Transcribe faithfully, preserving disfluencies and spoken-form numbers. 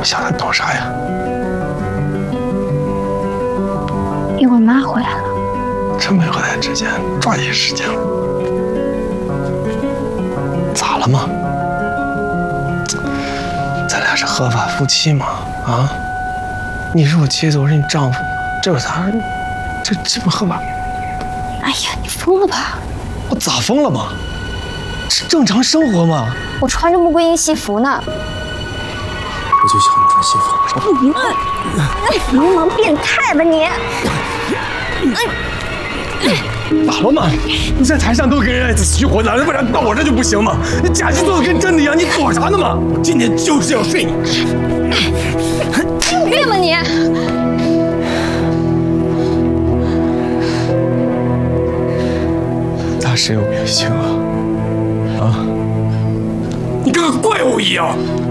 么想的？懂啥呀？ 一会儿妈回来了， 这没回来之前抓紧时间了。咋了嘛？咱俩是合法夫妻嘛？啊？你是我妻子，我是你丈夫，这有啥？这这不合法？ 哎呀，你疯了吧？ 我咋疯了嘛？是正常生活嘛？ 我穿着穆桂英西服呢。 我就喜欢穿西服。 你流氓变态吧你！ 咋了嘛？你在台上都跟人爱子虚火的，为啥到我这就不行吗？你假戏做的跟真的一样，你躲啥呢嘛？我今天就是要睡你！ 有病吧你！ 他谁有病行啊？啊！你跟个怪物一样！